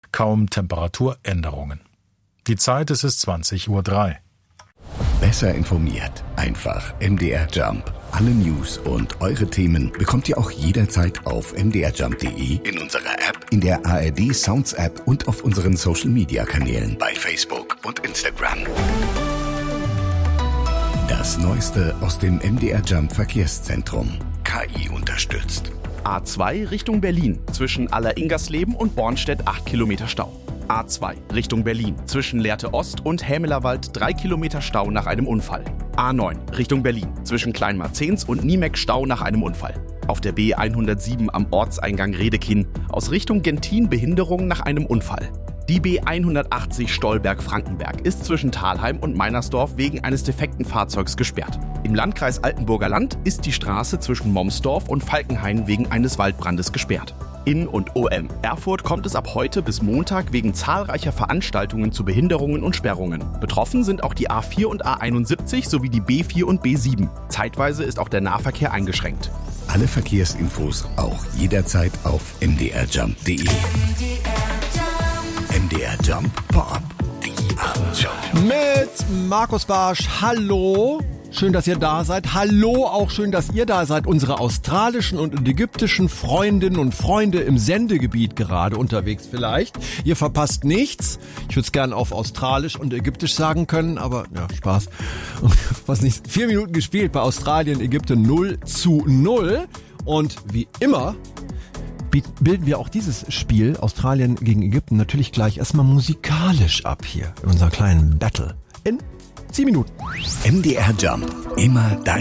Kaum Temperaturänderungen. Die Zeit ist 20:03 Uhr. Besser informiert. Einfach MDR Jump. Alle News und eure Themen bekommt ihr auch jederzeit auf mdrjump.de, in unserer App, in der ARD Sounds App und auf unseren Social Media Kanälen bei Facebook und Instagram. Das Neueste aus dem MDR Jump Verkehrszentrum. KI unterstützt. A2 Richtung Berlin. Zwischen Alleringersleben und Bornstedt 8 Kilometer Stau. A2 Richtung Berlin. Zwischen Lehrte Ost und Hämelerwald 3 Kilometer Stau nach einem Unfall. A9 Richtung Berlin. Zwischen Kleinmarzens und Niemeck Stau nach einem Unfall. Auf der B107 am Ortseingang Redekin. Aus Richtung Gentin Behinderung nach einem Unfall. Die B180 Stolberg-Frankenberg ist zwischen Thalheim und Meinersdorf wegen eines defekten Fahrzeugs gesperrt. Im Landkreis Altenburger Land ist die Straße zwischen Momsdorf und Falkenhain wegen eines Waldbrandes gesperrt. In und OM Erfurt kommt es ab heute bis Montag wegen zahlreicher Veranstaltungen zu Behinderungen und Sperrungen. Betroffen sind auch die A4 und A71 sowie die B4 und B7. Zeitweise ist auch der Nahverkehr eingeschränkt. Alle Verkehrsinfos auch jederzeit auf mdrjump.de. MDR Jump Pop. Die Abendshow. Mit Markus Barsch. Hallo. Schön, dass ihr da seid. Hallo, auch schön, dass ihr da seid. Unsere australischen und ägyptischen Freundinnen und Freunde im Sendegebiet gerade unterwegs vielleicht. Ihr verpasst nichts. Ich würde es gerne auf Australisch und Ägyptisch sagen können, aber ja, Spaß. Was nicht. 4 Minuten gespielt bei Australien, Ägypten 0:0. Und wie immer bilden wir auch dieses Spiel, Australien gegen Ägypten, natürlich gleich erstmal musikalisch ab hier in unserer kleinen Battle. In 10 Minuten. MDR Jump. Immer dein